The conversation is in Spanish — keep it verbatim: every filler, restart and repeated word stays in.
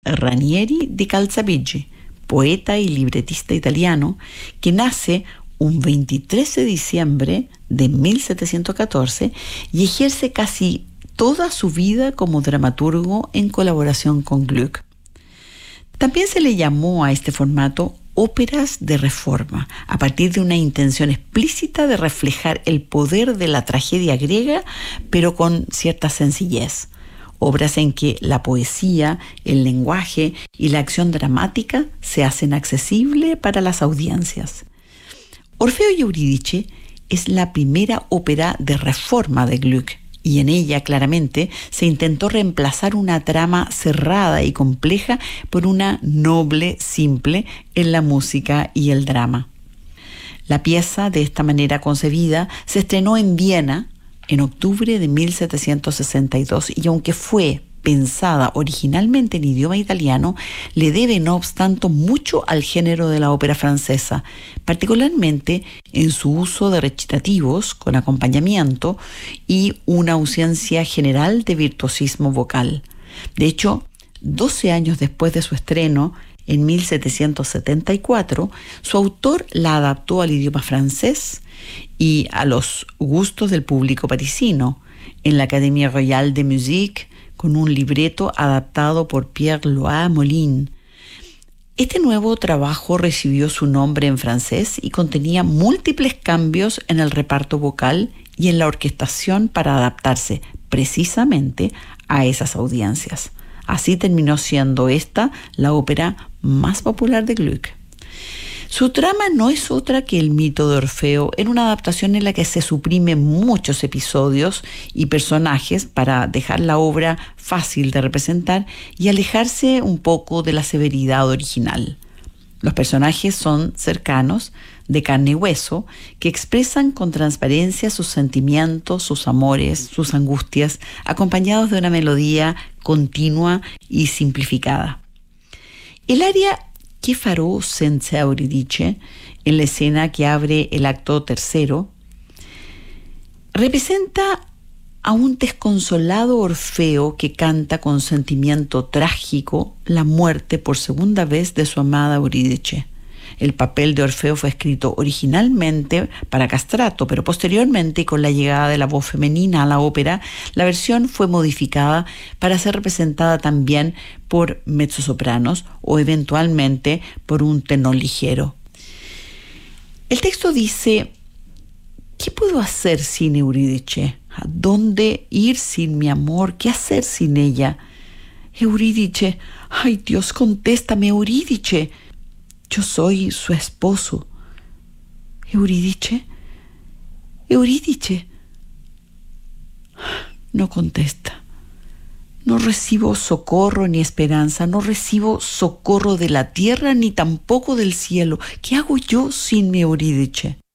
Ranieri di Calzabigi, poeta y libretista italiano, que nace un veintitrés de diciembre de mil setecientos catorce y ejerce casi toda su vida como dramaturgo en colaboración con Gluck. También se le llamó a este formato óperas de reforma, a partir de una intención explícita de reflejar el poder de la tragedia griega, pero con cierta sencillez. Obras en que la poesía, el lenguaje y la acción dramática se hacen accesible para las audiencias. Orfeo y Eurídice es la primera ópera de reforma de Gluck, y en ella claramente se intentó reemplazar una trama cerrada y compleja por una noble, simple en la música y el drama. La pieza, de esta manera concebida, se estrenó en Viena en octubre de mil setecientos sesenta y dos y aunque fue pensada originalmente en idioma italiano, le debe no obstante mucho al género de la ópera francesa, particularmente en su uso de recitativos con acompañamiento y una ausencia general de virtuosismo vocal. De hecho, doce años después de su estreno, en mil setecientos setenta y cuatro, su autor la adaptó al idioma francés y a los gustos del público parisino en la Académie Royale de Musique, con un libreto adaptado por Pierre-Louis Moline. Este nuevo trabajo recibió su nombre en francés y contenía múltiples cambios en el reparto vocal y en la orquestación para adaptarse precisamente a esas audiencias. Así terminó siendo esta la ópera más popular de Gluck. Su trama no es otra que el mito de Orfeo, en una adaptación en la que se suprimen muchos episodios y personajes para dejar la obra fácil de representar y alejarse un poco de la severidad original. Los personajes son cercanos, de carne y hueso, que expresan con transparencia sus sentimientos, sus amores, sus angustias, acompañados de una melodía continua y simplificada. El aria «Che farò senza Euridice», en la escena que abre el acto tercero, representa a un desconsolado Orfeo que canta con sentimiento trágico la muerte por segunda vez de su amada Eurídice. El papel de Orfeo fue escrito originalmente para castrato, pero posteriormente, con la llegada de la voz femenina a la ópera, la versión fue modificada para ser representada también por mezzosopranos o eventualmente por un tenor ligero. El texto dice: ¿qué puedo hacer sin Eurídice? ¿A dónde ir sin mi amor? ¿Qué hacer sin ella? Eurídice, ay Dios, contéstame, Eurídice. Yo soy su esposo. Eurídice, Eurídice. No contesta. No recibo socorro ni esperanza, no recibo socorro de la tierra ni tampoco del cielo. ¿Qué hago yo sin mi Eurídice?